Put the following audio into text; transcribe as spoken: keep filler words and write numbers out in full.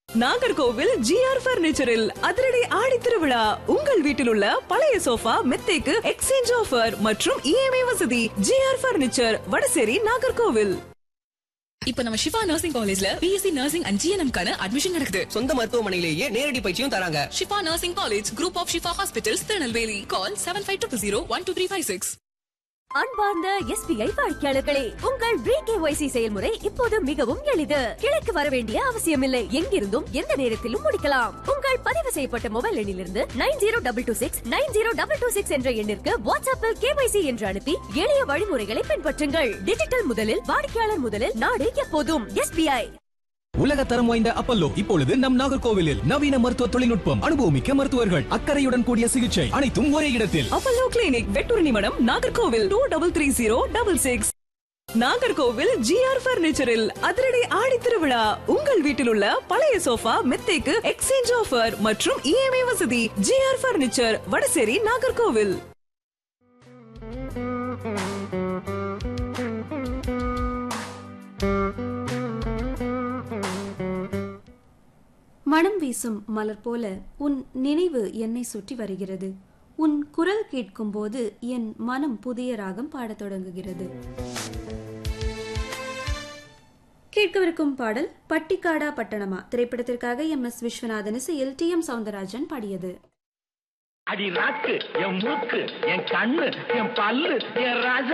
Nagercoil GR பர்னிச்சரில் அதிரடி ஆடி திருவிழா. உங்கள் வீட்டில் உள்ள பழைய சோஃபா மெத்தைக்கு எக்ஸ்சேஞ்ச் ஆஃபர் மற்றும் இஎம்ஐ வசதி. GR furniture, Vadasery, Nagercoil. இப்ப நம்ம ஷிஃபா நர்சிங் காலேஜ்ல பிஎஸ்சி நர்சிங் அண்ட் ஜிஎன்எம் கான அட்மிஷன் நடக்குது. சொந்த மருத்துவமனையிலேயே நேரடி பயிற்சியும் தராங்க. Shifa nursing college, group of Shifa hospitals, Tirunelveli. Call seven five two zero one two three five six. அன்பார்ந்த எஸ்பிஐ வாடிக்கையாளர்களே, உங்கள் பிகேஒய்சி செயல்முறை இப்போது மிகவும் எளிது. கிளைக்கு வர வேண்டிய அவசியமில்லை. எங்கிருந்தும் எந்த நேரத்திலும் முடிக்கலாம். உங்கள் பதிவு செய்யப்பட்ட மொபைல் எண்ணிலிருந்து nine zero double two six nine zero double two six என்ற எண்ணிற்கு வாட்ஸ்அப்பில் கேஒய்சி என்று அனுப்பி எளிய வழிமுறைகளை பின்பற்றுங்கள். டிஜிட்டல் முதலில், வாடிக்கையாளர் முதலில், நாடு எப்போதும் எஸ்பிஐ. உலக தரம் வாய்ந்த அப்பல்லோ இப்பொழுது நம் நாகர்கோவிலில். நவீன மருத்துவ தொழில்நுட்பம், அனுபவமிக்க மருத்துவர்கள், அக்கறையுடன் கூடிய சிகிச்சை, அனைத்தும் ஒரே இடத்தில். அப்பல்லோ கிளினிக், வெட்டூர் மடம், Nagercoil. Two double three zero double six. Nagercoil GR பர்னிச்சரில் அதிரடி ஆடி திருவிழா. உங்கள் வீட்டில் உள்ள பழைய சோஃபா மெத்தைக்கு எக்ஸ்சேஞ்ச் ஆஃபர் மற்றும் இஎம்ஐ வசதி. GR furniture, Vadasery, Nagercoil. மனம் வீசும் மலர் போல உன் நினைவு என்னை சுற்றி வருகிறது. உன் குரல் கேட்கும் போது என் மனம் புதிய ராகம் பாடத் தொடங்குகிறது. கேட்கவிருக்கும் பாடல் பட்டிக்காடா பட்டணமா திரைப்படத்திற்காக எம் எஸ் விஸ்வநாதன் இசையில் டி எம் சௌந்தரராஜன் பாடியது. அடி நாக்கு, என் மூக்கு, என் கண்ணு, என் பல்லு, என் ராஜ